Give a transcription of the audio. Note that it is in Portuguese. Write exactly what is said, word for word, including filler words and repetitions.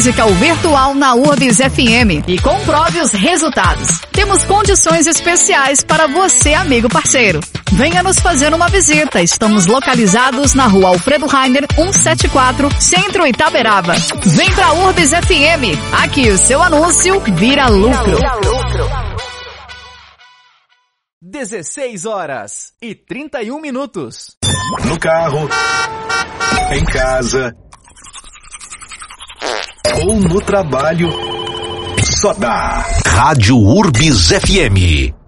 Musical virtual na Urbis F M e comprove os resultados. Temos condições especiais para você, amigo parceiro. Venha nos fazer uma visita. Estamos localizados na Rua Alfredo Rainer, cento e setenta e quatro, Centro Itaberaba. Vem pra Urbis F M. Aqui o seu anúncio vira lucro. dezesseis horas e trinta e um minutos. No carro, em casa ou no trabalho, só dá Rádio Urbis F M.